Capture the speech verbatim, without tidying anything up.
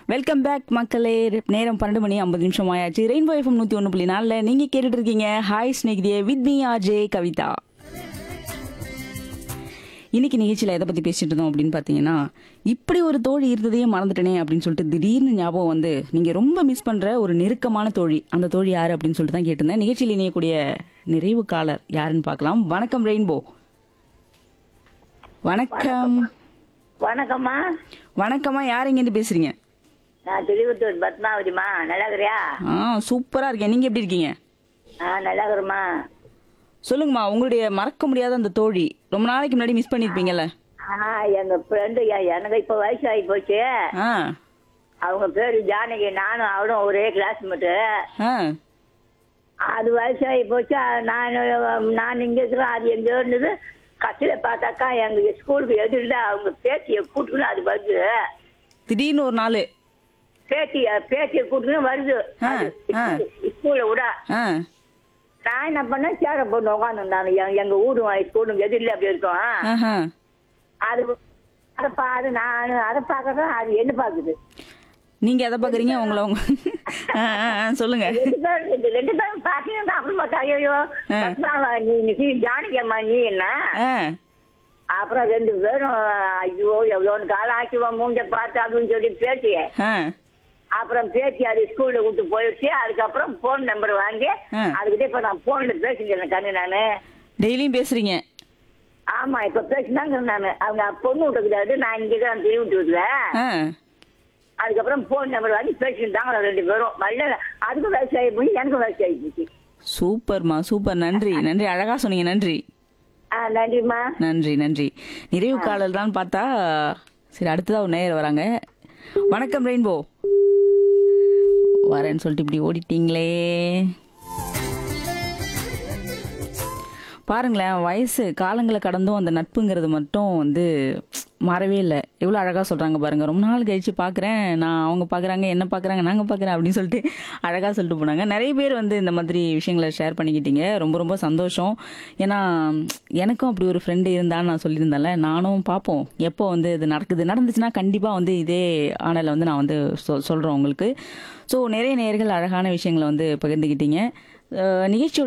Welcome back மக்களே. நேரம் பன்னெண்டு மணி ஐம்பது நிமிஷம் ஆயாச்சு. ரெயின்போ எஃப்எம் நூற்றி ஒன்று புள்ளி நாலில் நீங்கள் கேட்டுட்டு இருக்கீங்க hi ஸ்நேகிதியே with me RJ Kavitha. இன்னைக்கு நிகழ்ச்சியில் எதை பற்றி பேசிட்டு இருந்தோம் அப்படின்னு பார்த்தீங்கன்னா, இப்படி ஒரு தோழி இருந்ததையே மறந்துட்டேனே அப்படின்னு சொல்லிட்டு திடீர்னு ஞாபகம் வந்து நீங்கள் ரொம்ப மிஸ் பண்ணுற ஒரு நெருக்கமான தோழி, அந்த தோழி யார் அப்படின்னு சொல்லிட்டு தான் கேட்டிருந்தேன். நிகழ்ச்சியில் இணையக்கூடிய நிறைவு காலர் யாருன்னு பார்க்கலாம். வணக்கம் ரெயின்போ. வணக்கம். வணக்கம்மா. வணக்கம்மா, யார் எங்கேருந்து பேசுறீங்க? நான் திருவத்தூர் பத்மாவதிமா. நல்லா இருக்கிறியா? ஆ சூப்பரா இருக்கேன். நீங்க எப்படி இருக்கீங்க? ஆ நல்லா இருக்கிறம்மா. சொல்லுங்கம்மா, உங்களுடைய மறக்க முடியாத அந்த தோழி ரொம்ப நாளைக்கு முன்னாடி மிஸ் பண்ணிருப்பீங்கல்ல? ஆ எங்க ஃப்ரெண்டு எனக்கு இப்ப வயசு ஆகி போச்சு. ஆ அவங்க பேரு ஜானகி. நானும் அவளும் ஒரே கிளாஸ்மேட்டு. ஆ அது வயசு ஆகி போச்சு. நான் நான் இங்க இருக்கிறேன், அது எங்க இருந்தது. கட்சியில பார்த்தாக்கா எங்க ஸ்கூலுக்கு எதிரில் அவங்க பேத்தியை கூட்டுன்னு அது வருது. திடீர்னு ஒரு நாள் பேத்திய பேத்தியை கூட்டுன்னு வருது ஆ, ஆ. ஸ்கூல்ல விட. ஆ நான் என்ன பண்ணேன், சேர போட்டு உட்காந்துருந்தாங்க. எங்க ஊரு ஸ்கூலுக்கு எதிரில் அப்படி இருக்கும். ஆஹா. அது அதை பாரு, நான் அதை பார்க்கறேன், அது என்ன பாக்குது. நீங்க எதை பாக்குறீங்க? உங்களை உங்க ஆ, ஆ, ஆ, சொல்லுங்க. ரெண்டு பேரும் இந்த ரெண்டு பேரும் பாத்தீங்கன்னா அப்புறம் பார்த்தா, ஐயோ பத்மாவா, நீ நீ ஜானகி அம்மா நீ என்ன. ஆ அப்புறம் ரெண்டு பேரும் ஐயோ எவ்வளோன்னு காலம் ஆக்கிவோம் மூஞ்ச பார்த்து அப்படின்னு சொல்லி பேசிய. ஆ அப்புறம் பேசி அது ஸ்கூல்ல விட்டு போயிடுச்சு. அதுக்கப்புறம் போன் நம்பர் வாங்கி ஆ. அதுக்கிட்ட இப்ப நான் போன்ல பேசிக்கிறேன் கண்ணு நானு. டெய்லியும் பேசுறீங்க? ஆமா, இப்ப பேசினாங்க. நானு அவங்க பொண்ணு விட்டுக்கிறாரு, நான் இங்கே தான் திரும்பி விட்டு விட்டுவேன். ஆ அதுக்கப்புறம் போன் நம்பர் வாங்கி பேசிட்டாங்க ரெண்டு பேரும். நல்ல அதுக்கும் வயசு ஆகி போச்சு, எனக்கும் வயசு ஆகி போச்சு. சூப்பர்மா, சூப்பர். நன்றி நன்றி, அழகா சொன்னீங்க. நன்றி ஆ நன்றிம்மா. நன்றி நன்றி. நிறைவு காலல் தான் பார்த்தா, சரி அடுத்ததா ஒரு நேயர் வராங்க. வணக்கம் ரெயின்போ. வரேன்னு சொல்லிட்டு இப்படி ஓடிட்டீங்களே. பாருங்களேன், வயசு காலங்களை கடந்தும் அந்த நட்புங்கிறது மட்டும் வந்து மாறவே இல்லை. எவ்வளோ அழகாக சொல்கிறாங்க பாருங்கள். ரொம்ப நாள் கழிச்சு பார்க்குறேன், நான் அவங்க பார்க்குறாங்க, என்ன பார்க்குறாங்க, நாங்கள் பார்க்குறேன் அப்படின்னு சொல்லிட்டு அழகாக சொல்லிட்டு போனாங்க. நிறைய பேர் வந்து இந்த மாதிரி விஷயங்களை ஷேர் பண்ணிக்கிட்டீங்க. ரொம்ப ரொம்ப சந்தோஷம். ஏன்னா எனக்கும் அப்படி ஒரு ஃப்ரெண்டு இருந்தான்னு நான் சொல்லியிருந்தேன்ல. நானும் பார்ப்போம் எப்போ வந்து இது நடக்குது. நடந்துச்சுன்னா கண்டிப்பாக வந்து இதே ஆனலை வந்து நான் வந்து சொல் சொல்கிறேன் உங்களுக்கு. ஸோ நிறைய நேயர்கள் அழகான விஷயங்களை வந்து பகிர்ந்துக்கிட்டீங்க. நிகழ்ச்சியோட